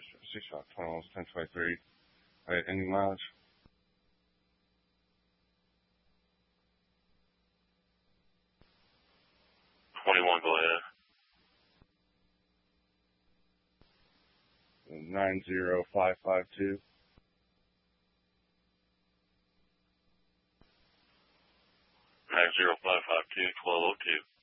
21, 1023. Any mileage? 21, go ahead. 90552. 90552, 1202.